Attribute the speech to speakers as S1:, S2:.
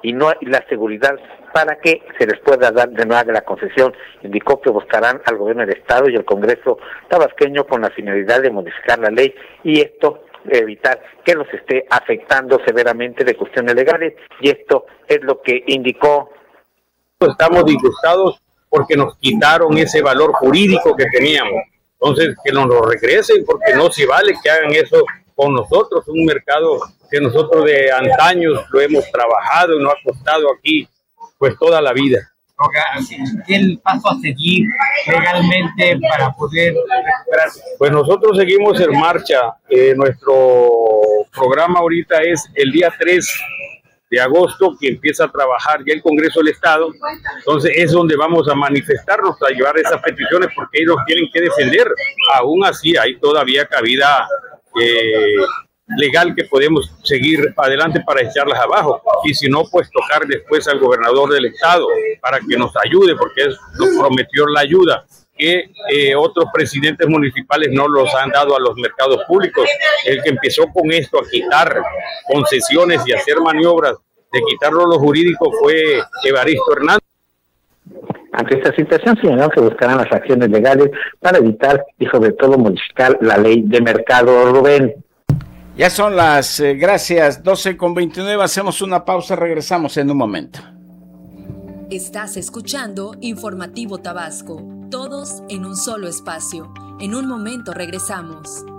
S1: y no hay la seguridad para que se les pueda dar de nuevo la concesión. Indicó que buscarán al gobierno del estado y el Congreso tabasqueño con la finalidad de modificar la ley y esto evitar que los esté afectando severamente de cuestiones legales, y esto es lo que indicó.
S2: Estamos disgustados porque nos quitaron ese valor jurídico que teníamos. Entonces, que nos lo regresen, porque no se vale que hagan eso con nosotros, un mercado que nosotros de antaños lo hemos trabajado y nos ha costado aquí pues toda la vida.
S3: ¿Qué es el paso a seguir legalmente para poder recuperarse?
S2: Pues nosotros seguimos en marcha. Nuestro programa ahorita es el día 3 de agosto que empieza a trabajar ya el Congreso del Estado. Entonces es donde vamos a manifestarnos, a llevar esas peticiones, porque ellos tienen que defender. Aún así hay todavía cabida legal que podemos seguir adelante para echarlas abajo, y si no, pues tocar después al gobernador del estado para que nos ayude, porque nos prometió la ayuda que otros presidentes municipales no los han dado a los mercados públicos. El que empezó con esto a quitar concesiones y hacer maniobras de quitarlo lo jurídico fue Evaristo Hernández.
S1: Ante esta situación señalaron que buscarán las acciones legales para evitar y sobre todo modificar la ley de mercado. Rubén.
S4: Ya son las, gracias, 12:29, hacemos una pausa, regresamos en un momento.
S5: Estás escuchando Informativo Tabasco, todos en un solo espacio. En un momento regresamos.